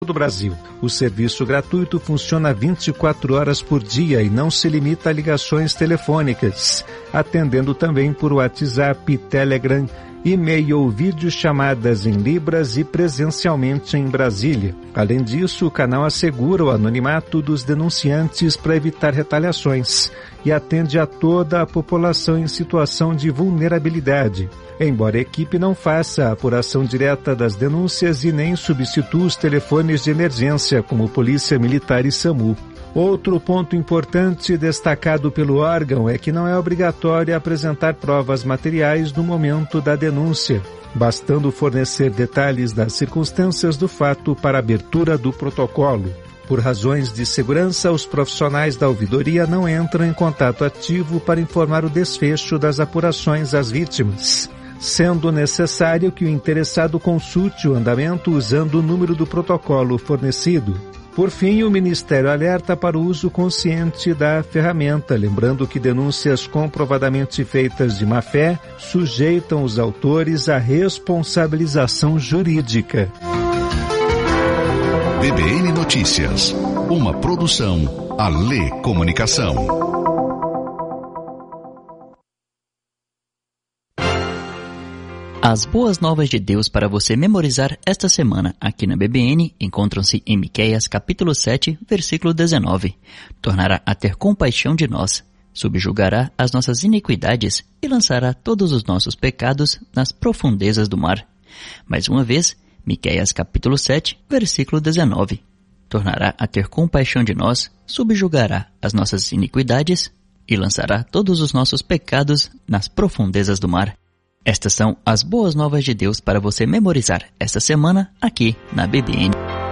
do Brasil. O serviço gratuito funciona 24 horas por dia e não se limita a ligações telefônicas, atendendo também por WhatsApp, Telegram, e-mail ou videochamadas em Libras e presencialmente em Brasília. Além disso, o canal assegura o anonimato dos denunciantes para evitar retaliações e atende a toda a população em situação de vulnerabilidade. Embora a equipe não faça a apuração direta das denúncias e nem substitua os telefones de emergência, como Polícia Militar e SAMU. Outro ponto importante destacado pelo órgão é que não é obrigatório apresentar provas materiais no momento da denúncia, bastando fornecer detalhes das circunstâncias do fato para a abertura do protocolo. Por razões de segurança, os profissionais da ouvidoria não entram em contato ativo para informar o desfecho das apurações às vítimas, sendo necessário que o interessado consulte o andamento usando o número do protocolo fornecido. Por fim, o Ministério alerta para o uso consciente da ferramenta, lembrando que denúncias comprovadamente feitas de má-fé sujeitam os autores à responsabilização jurídica. BBN Notícias, uma produção Alê Comunicação. As boas novas de Deus para você memorizar esta semana aqui na BBN encontram-se em Miqueias capítulo 7, versículo 19. Tornará a ter compaixão de nós, subjugará as nossas iniquidades e lançará todos os nossos pecados nas profundezas do mar. Mais uma vez, Miqueias capítulo 7, versículo 19. Tornará a ter compaixão de nós, subjugará as nossas iniquidades e lançará todos os nossos pecados nas profundezas do mar. Estas são as boas novas de Deus para você memorizar esta semana aqui na BBN.